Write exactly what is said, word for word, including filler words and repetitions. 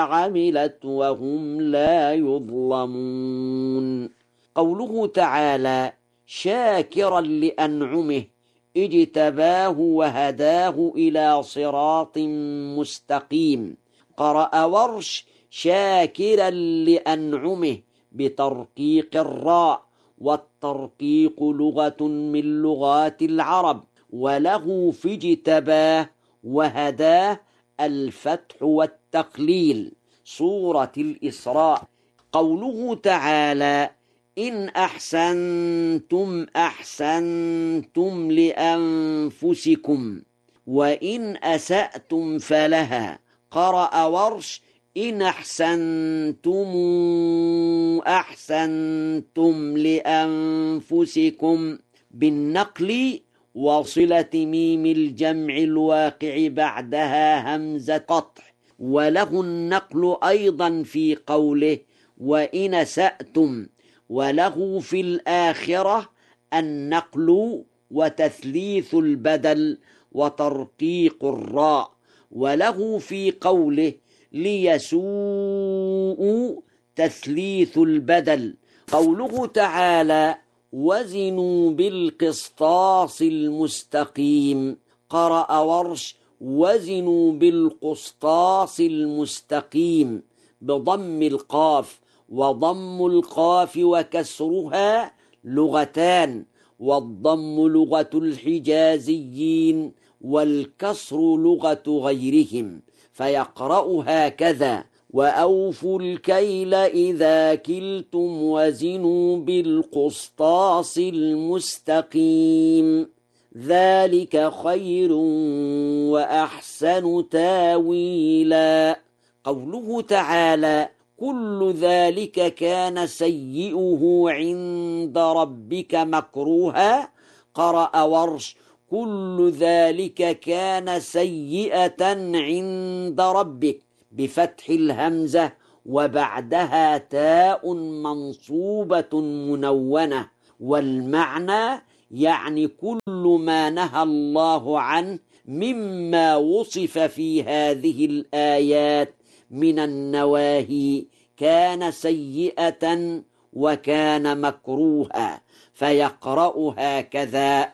عملت وهم لا يظلمون. قوله تعالى شاكرا لأنعمه اجتباه وهداه إلى صراط مستقيم. قرأ ورش شاكرا لأنعمه بترقيق الراء، والترقيق لغة من لغات العرب، وله في اجتباه وهداه الفتح والتقليل. سورة الإسراء. قوله تعالى إن أحسنتم أحسنتم لأنفسكم وإن أسأتم فلها. قرأ ورش إن أحسنتم أحسنتم لأنفسكم بالنقل وصلة ميم الجمع الواقع بعدها همزة قطع. وله النقل أيضا في قوله وإن أسأتم، وله في الآخرة النقل وتثليث البدل وترقيق الراء. وله في قوله ليسوء تثليث البدل. قوله تعالى وزنوا بالقسطاس المستقيم. قرأ ورش وزنوا بالقسطاس المستقيم بضم القاف، وضم القاف وكسرها لغتان، والضم لغة الحجازيين والكسر لغة غيرهم، فيقرأ هكذا وأوفوا الكيل إذا كلتم وزنوا بالقسطاس المستقيم ذلك خير وأحسن تاويلا. قوله تعالى كل ذلك كان سيئه عند ربك مكروها. قرأ ورش كل ذلك كان سيئة عند ربك بفتح الهمزة وبعدها تاء منصوبة منونة، والمعنى يعني كل ما نهى الله عنه مما وصف في هذه الآيات من النواهي كان سيئة وكان مكروها، فيقرأ هكذا